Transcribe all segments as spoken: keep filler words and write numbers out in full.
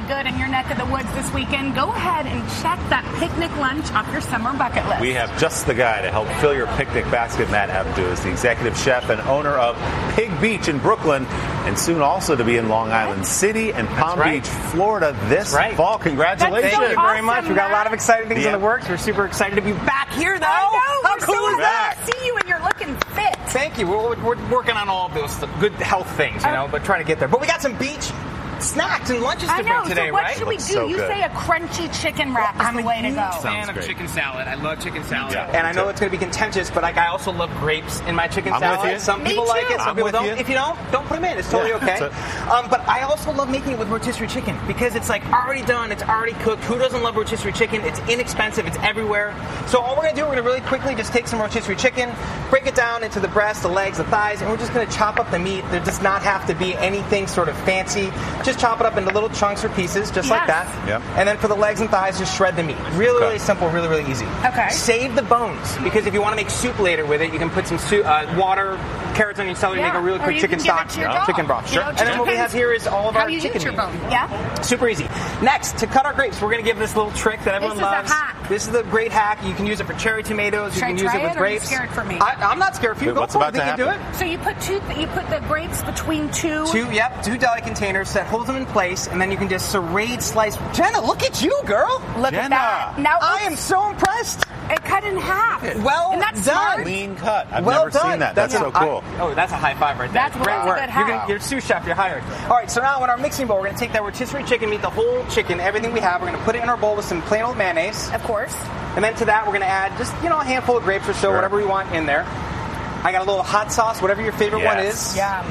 good in your neck of the woods this weekend, go ahead and check that picnic lunch off your summer bucket list. We have just the guy to help fill your picnic basket. Matt Abdu is the executive chef and owner of Pig Beach in Brooklyn, and soon also to be in Long Island City and Palm right. Beach, Florida this right. fall. Congratulations. So Thank you very awesome, much. We've got a lot of exciting things yeah. in the works. We're super excited to be back here, though. I know. How we're cool so is that? excited to see you, and you're looking fit. Thank you. We're, we're working on all of those good health things, you know, but trying to get there. But we got some beach snacks and lunches to I know. bring today, so what right? should we do? So you good. say a crunchy chicken wrap Well, is the way to go. I'm a fan Sounds of great. chicken salad. I love chicken salad. Yeah, and I know too. it's going to be contentious, but like I also love grapes in my chicken I'm salad. with you. Some Me people too. like it, some I'm people with don't. you. If you don't, don't put them in. It's totally Yeah, okay. that's Um, but I also love making it with rotisserie chicken because it's like already done, it's already cooked. Who doesn't love rotisserie chicken? It's inexpensive, it's everywhere. So all we're going to do, we're going to really quickly just take some rotisserie chicken, break it down into the breast, the legs, the thighs, and we're just going to chop up the meat. There does not have to be anything sort of fancy. Just chop it up into little chunks or pieces, just like Yes. that. Yep. And then for the legs and thighs, just shred the meat. Really, Okay. really simple, really, really easy. Okay. Save the bones, because if you want to make soup later with it, you can put some soup, uh, water, carrots, onion, celery, Yeah. make a really Or quick you chicken can give stock, it to your dog. chicken broth. You know, And just then what we have depends here is all of how our you chicken use your meat. bone. Yeah. Super easy. Next, to cut our grapes, we're going to give this little trick that everyone is a loves. hack. This is the great hack. You can use it for cherry tomatoes. Should you I can try use it with it, or are you grapes. scared for me? I, I'm not scared for you. Wait, Go what's for about it. to Think you do it? happen? So you put two. You put the grapes between two. Two, yep, two deli containers that hold them in place, and then you can just serrate, slice. Jenna, look at you, girl. Look at Jenna. that. Now I oops, am so impressed. it cut in half. Well and that's done. smart. Clean cut. I've Well never done. seen that. That's, That's so a- cool. I- oh, that's a high five right there. That's Great really work. good You're, hack. gonna, you're sous chef. You're hired. All right, so now in our mixing bowl, we're going to take that rotisserie chicken meat, the whole chicken, everything we have. We're going to put it in our bowl with some plain old mayonnaise. Of course. And then to that, we're going to add just, you know, a handful of grapes or so, Sure. whatever we want in there. I got a little hot sauce, whatever your favorite one Yes. is. Yeah.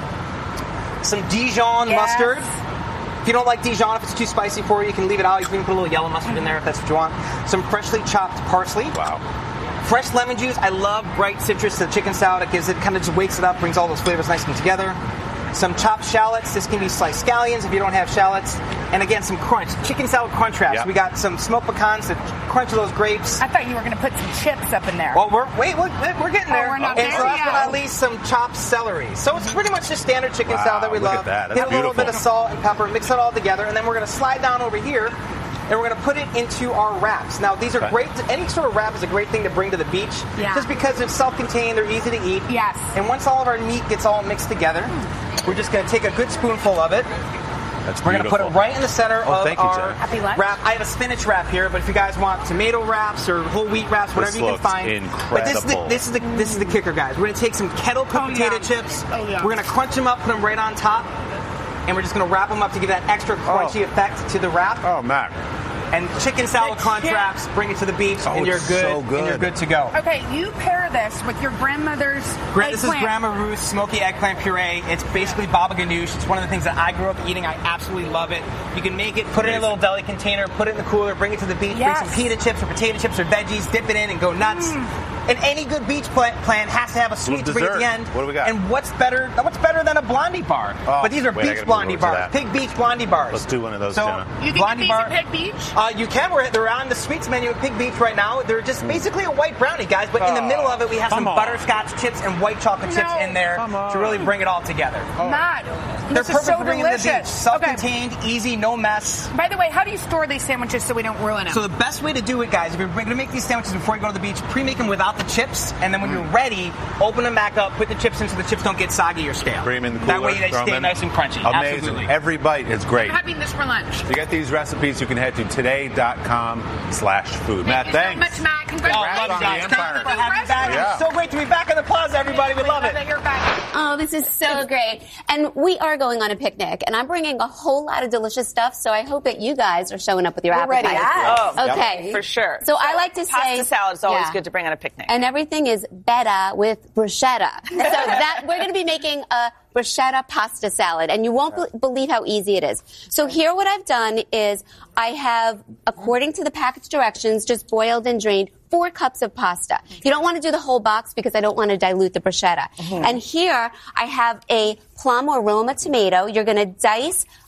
Some Dijon Yes. mustard. If you don't like Dijon, if it's too spicy for you, you can leave it out. You can even put a little yellow mustard in there if that's what you want. Some freshly chopped parsley. Wow. Fresh lemon juice. I love bright citrus to the chicken salad. It gives it, kind of just wakes it up, brings all those flavors nicely together. Some chopped shallots. This can be sliced scallions if you don't have shallots. And again, some crunch. Chicken salad crunch wraps. Yep. We got some smoked pecans to crunch those grapes. I thought you were going to put some chips up in there. Well, we're wait, we're, we're getting Oh, there. we're not and there so last yet. but not least, some chopped celery. So it's pretty much just standard chicken Wow, salad that we look love. at that. That's Get a little beautiful. bit of salt and pepper, mix it all together, and then we're going to slide down over here. And we're going to put it into our wraps. Now, these are Okay. great. Any sort of wrap is a great thing to bring to the beach. Yeah. Just because it's self-contained, they're easy to eat. Yes. And once all of our meat gets all mixed together, we're just going to take a good spoonful of it. That's We're going to put it beautiful. right in the center Oh, of thank you, our Jenna. Happy lunch. wrap. I have a spinach wrap here, but if you guys want tomato wraps or whole wheat wraps, whatever This you can looks find. But this is the incredible. this is the this is the kicker, guys. We're going to take some kettle cooked Oh, potato yeah. chips. Oh, yeah. We're going to crunch them up, put them right on top, and we're just going to wrap them up to give that extra crunchy Oh. effect to the wrap. Oh, Matt. And chicken salad The crunch chip. wraps, bring it to the beach, Oh, and you're it's good, so good. and you're good to go. Okay, you pair this with your grandmother's Gra- This is eggplant. Grandma Ruth's smoky eggplant puree. It's basically baba ganoush. It's one of the things that I grew up eating. I absolutely love it. You can make it, put it in a little deli container, put it in the cooler, bring it to the beach, Yes. bring some pita chips or potato chips or veggies, dip it in and go nuts. And any good beach pla- plan has to have a sweet Little treat at the dessert. end. What do we got? And what's better What's better than a Blondie bar? Oh, but these are wait, I beach gotta Blondie move over to bars. that. Pig Beach Blondie bars. Let's do one of those, so, Jenna. You can Blondie get these bar. at Pig Beach? Uh, you can. We're, they're on the sweets menu at Pig Beach right now. They're just basically a white brownie, guys. But in the Oh, middle of it, we have come some on. butterscotch chips and white chocolate chips No, in there come on. to really bring it all together. Matt, They're this perfect is so for bringing to the beach. delicious. Self-contained, easy, no mess. Okay. By the way, how do you store these sandwiches so we don't ruin them? So the best way to do it, guys, if you're going to make these sandwiches before you go to the beach, pre-make them without the chips, and then when you're ready, open them back up, put the chips in so the chips don't get soggy or stale. Bring them in the That cooler, way they throw 'em stay in. nice and crunchy. Amazing. Absolutely. Every bite is great. I'm having this for lunch. To get these recipes, you can head to today.com slash food. Matt, Thank you thanks. so much, Matt. Oh, Congratulations. love you guys. on Thank the you Empire. for having me back. Yeah. It's so great to be back in the plaza, everybody. We love it. You're back. Oh, this is so great. And we are going on a picnic, and I'm bringing a whole lot of delicious stuff, so I hope that you guys are showing up with your We're ready. appetizers. Oh, okay. for sure. So, I like to say... Pasta salad is always yeah. good to bring on a picnic. And everything is better with bruschetta. So that we're going to be making a bruschetta pasta salad, and you won't be- believe how easy it is. So here what I've done is I have, according to the package directions, just boiled and drained four cups of pasta. You don't want to do the whole box because I don't want to dilute the bruschetta. And here I have a plum or Roma tomato. You're going to dice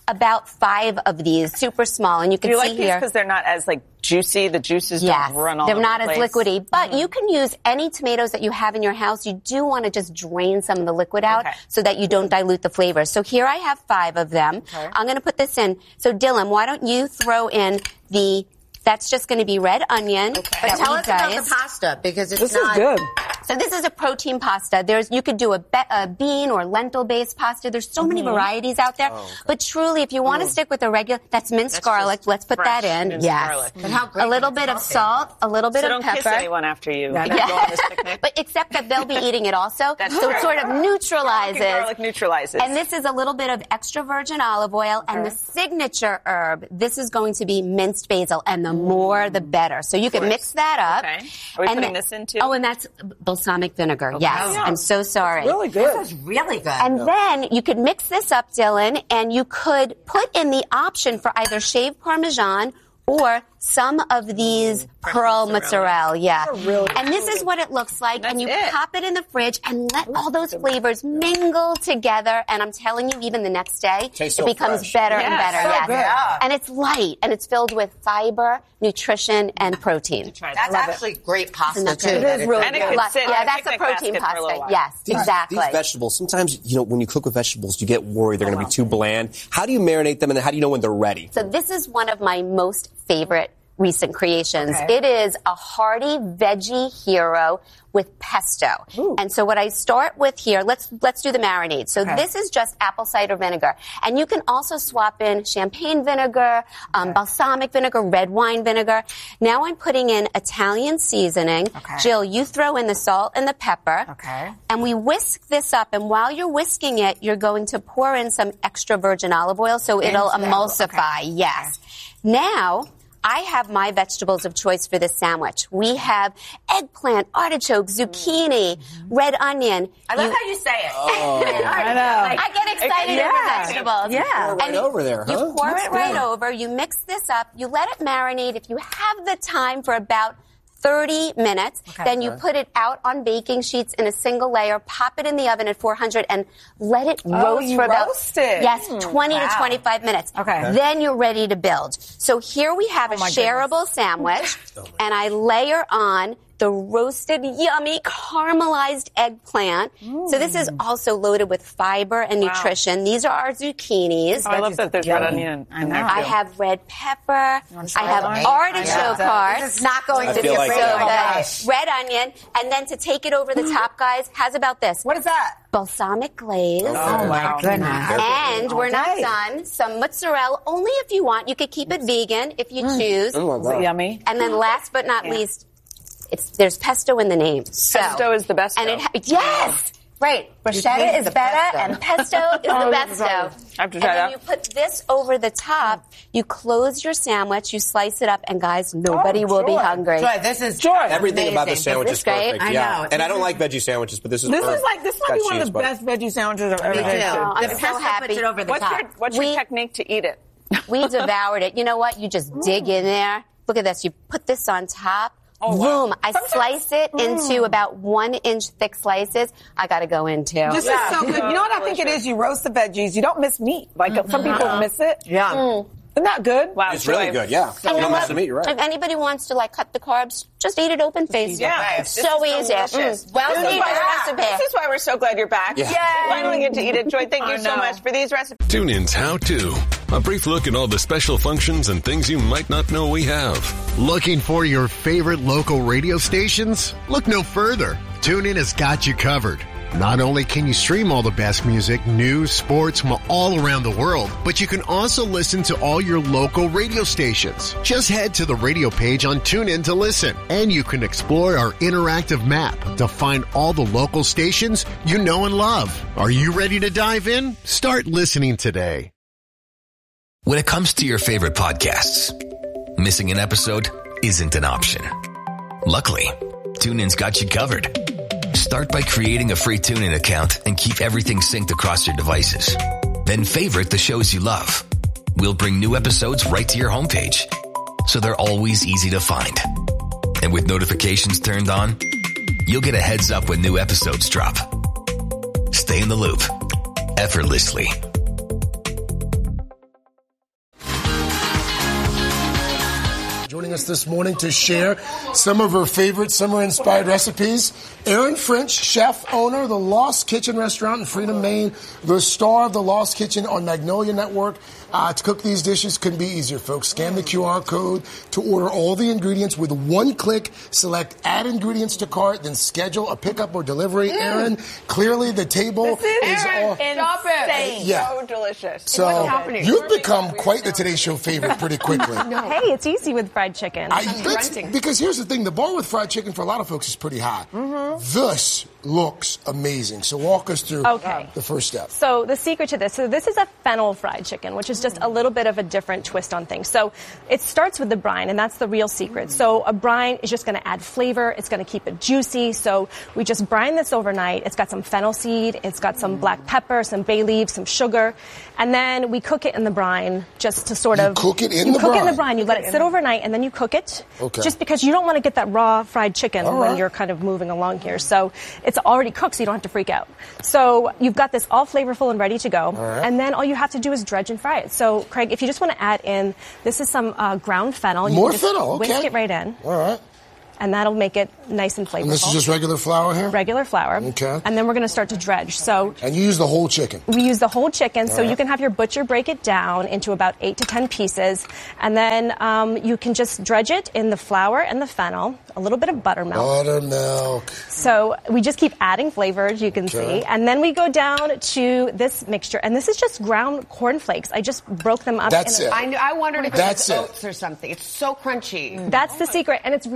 about five of these, super small, and you can Do you see like these here. because they're not as like juicy? The juices Yes, don't run all they're over not the as place. liquidy, but Mm-hmm. you can use any tomatoes that you have in your house. You do want to just drain some of the liquid out Okay. so that you don't dilute the flavors. So here I have five of them. Okay. I'm going to put this in. So Dylan, why don't you throw in the, that's just going to be red onion. But that tell we us about diced. the pasta because it's This not is good. So this is a protein pasta. There's you could do a, be, a bean or lentil based pasta. There's so many varieties out there. But truly, if you want to stick with a regular, that's minced That's garlic. just Let's put fresh that in. minced Yes. garlic. But how great A little can it bit of smell? salt, a little bit So of don't pepper. kiss anyone after you Yeah. go on this picnic. But except that they'll be eating it also. That's so it true. sort of neutralizes. Garlic neutralizes. And this is a little bit of extra virgin olive oil. And the signature herb, this is going to be minced basil. And the more, the better. So you can mix that up. Okay. Are we And putting then- this in too? Oh, and that's balsamic vinegar. Yes. Yeah. I'm so sorry. really good. This is really good. And then you could mix this up, Dylan, and you could put in the option for either shaved Parmesan or some of these pearl mozzarella. Yeah. And this is what it looks like. and you it. pop it in the fridge and let all those flavors mingle together. And I'm telling you, even the next day, Tastes it so becomes fresh. better Yeah, and better. so yes. good. Yeah. And it's light and it's filled with fiber, nutrition, and protein. Try That's that. actually great pasta Isn't that too. good? that It is it's- And it could Like- sit in yeah, a that's a picnic protein basket for a little pasta. while. Yes, These, exactly. these vegetables, sometimes, you know, when you cook with vegetables, you get worried they're going to be too bland. How do you marinate them, and then how do you know when they're ready? So this is one of my most favorite recent creations. Okay. It is a hearty veggie hero with pesto. And so what I start with here, let's let's do the marinade. So this is just apple cider vinegar. And you can also swap in champagne vinegar, um, balsamic vinegar, red wine vinegar. Now I'm putting in Italian seasoning. Okay. Jill, you throw in the salt and the pepper. Okay. And we whisk this up. And while you're whisking it, you're going to pour in some extra virgin olive oil so it'll Into the- emulsify. okay. Yes. Now, I have my vegetables of choice for this sandwich. We have eggplant, artichoke, zucchini, red onion. I love You- how you say it. I know. I get excited Yeah. over vegetables. Yeah. Pour it right And over there, You huh? pour That's it right good. over. You mix this up. You let it marinate. If you have the time for about thirty minutes, then you put it out on baking sheets in a single layer, pop it in the oven at four hundred, and let it roast you for about roast it. yes, Mm, twenty wow. to twenty-five minutes. Okay. Okay. Then you're ready to build. So here we have a my shareable sandwich, and I layer on the roasted, yummy, caramelized eggplant. So this is also loaded with fiber and nutrition. These are our zucchinis. Oh, I love that there's red onion in there I too. have red pepper. I have onion? artichoke Yeah. heart. This is not going I to feel be like so it. good. Oh, Red onion. And then to take it over the top, guys, how's about this? What is that? Balsamic glaze. Oh my goodness. And we're not Okay. done. Some mozzarella, only if you want. You could keep it vegan if you choose. Oh, Is it wow. yummy? And then last but not least, it's there's pesto in the name. So, Pesto is the best. And it ha- yes, right. Bruschetta taste is the better, pesto. and pesto is the Oh, besto. I have to and try then that. you put this over the top. You close your sandwich. You slice it up, and guys, nobody Oh, will be joy. hungry. Joy, this is Joy. Everything about the amazing. sandwich This is great? perfect. I yeah. know. And I don't like veggie sandwiches, but this is This herb. is like this might Got be one of cheese, the but- best veggie sandwiches I've ever Me had. too. I'm The so pesto happy. puts it over the What's top. your what's We- your technique to eat it? We devoured it. You know what? You just dig in there. Look at this. You put this on top. Oh, wow. Boom. I Sometimes- slice it into about one inch thick slices. I got to go into. This Yeah. is so good. You know what I think it is? You roast the veggies. You don't miss meat. Like some people miss it. Yeah. Mm. Isn't that good? Wow, It's really good, yeah. And You you don't know miss the what? meat, you're right. If anybody wants to like cut the carbs, just eat it open faced. Yeah. It's This so is easy. delicious. Mm. Well, You this need is why a we're- recipe. This is why we're so glad you're back. Yeah. Yay! Finally get to eat it. Joy, thank you so much for these recipes. TuneIn's How To. A brief look at all the special functions and things you might not know we have. Looking for your favorite local radio stations? Look no further. TuneIn has got you covered. Not only can you stream all the best music, news, sports from all around the world, but you can also listen to all your local radio stations. Just head to the radio page on TuneIn to listen, and you can explore our interactive map to find all the local stations you know and love. Are you ready to dive in? Start listening today. When it comes to your favorite podcasts, missing an episode isn't an option. Luckily, TuneIn's got you covered. Start by creating a free TuneIn account and keep everything synced across your devices. Then favorite the shows you love. We'll bring new episodes right to your homepage, so they're always easy to find. And with notifications turned on, you'll get a heads up when new episodes drop. Stay in the loop, effortlessly. us this morning to share some of her favorite summer-inspired recipes. Erin French, chef, owner of the Lost Kitchen restaurant in Freedom, Maine, the star of the Lost Kitchen on Magnolia Network. Uh, to cook these dishes couldn't be easier, folks. Scan the Q R code to order all the ingredients with one click. Select add ingredients to cart, then schedule a pickup or delivery. Mm. Erin, clearly the table this is, is all insane. Yeah. So delicious. So What's happening? you've become quite the Today Show favorite pretty quickly. No. Hey, it's easy with fried chicken. I bet, because here's the thing, the bar with fried chicken for a lot of folks is pretty high. Mm-hmm. This looks amazing. So walk us through okay. the first step. So the secret to this, so this is a fennel fried chicken, which is just a little bit of a different twist on things. So it starts with the brine, and that's the real secret. So a brine is just going to add flavor. It's going to keep it juicy. So we just brine this overnight. It's got some fennel seed. It's got some black pepper, some bay leaves, some sugar. And then we cook it in the brine just to sort you of... cook it in you the cook brine? it in the brine. You let it sit overnight, and then you cook it. Okay. Just because you don't want to get that raw fried chicken All when right. you're kind of moving along here. So it's already cooked, so you don't have to freak out. So you've got this all flavorful and ready to go. right. And then all you have to do is dredge and fry it. So, Craig, if you just want to add in, this is some uh, ground fennel. You More can just fennel, okay. Whisk it right in. All right. And that'll make it nice and flavorful. And this is just regular flour here? Regular flour. Okay. And then we're going to start to dredge. So And you use the whole chicken? we use the whole chicken, so right. you can have your butcher break it down into about eight to ten pieces. And then um, you can just dredge it in the flour and the fennel, a little bit of buttermilk. Buttermilk. So we just keep adding flavors, you can Okay. see. And then we go down to this mixture. And this is just ground cornflakes. I just broke them up. That's in a, it. I, knew, I wondered if That's it was it. oats or something. It's so crunchy. That's the secret. And it's